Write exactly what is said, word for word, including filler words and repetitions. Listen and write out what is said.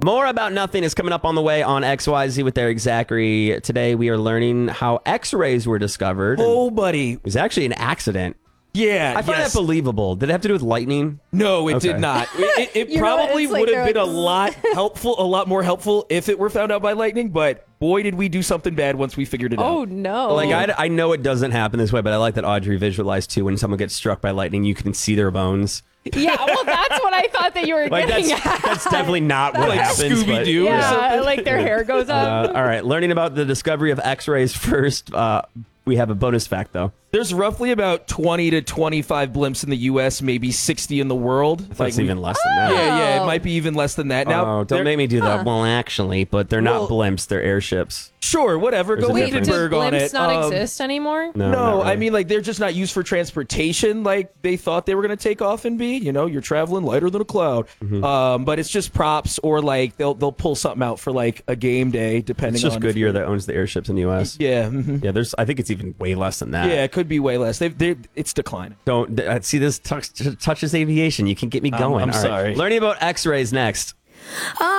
More About Nothing is coming up on the way on X Y Z with Eric Zachary. Today we are learning how X-rays were discovered. Oh, buddy. It was actually an accident. Yeah, I find yes. that believable. Did it have to do with lightning? No, it Okay. did not. It, it You know, probably it's like would have they're been a like- lot helpful, a lot more helpful if it were found out by lightning, but boy, did we do something bad once we figured it Oh, out. no. Like, I, I know it doesn't happen this way, but I like that Audrey visualized, too, when someone gets struck by lightning, you can see their bones. Yeah, well, that's what I thought that you were Like, getting that's, at. that's definitely not what Like happens. but- Scooby-Doo or Yeah, something. like their hair goes up. Uh, all right, learning about the discovery of X-rays first. Uh, we have a bonus fact, though. There's roughly about twenty to twenty-five blimps in the U S, maybe sixty in the world. That's we- even less than that. Yeah, yeah, Oh. it might be even less than that. Now, oh, don't they're- make me do that. Well, actually, but they're not Well- blips; they're airships. Sure, whatever. There's Go a Wait, do difference. Hindenburg on blimps it. not Um, exist anymore? No, No, not I really. mean, like, they're just not used for transportation like they thought they were going to take off and be. You know, you're traveling lighter than a cloud. Mm-hmm. Um, but it's just props, or, like, they'll they'll pull something out for, like, a game day, depending it's just on... if Goodyear you- that owns the airships in the U S. Yeah, mhm. Yeah, there's. I think it's even way less than that. yeah, it could be way less. They've, they It's declining. Don't uh, see this touch, touches aviation. You can get me Um, going. I'm All right. sorry. Learning about X-rays next.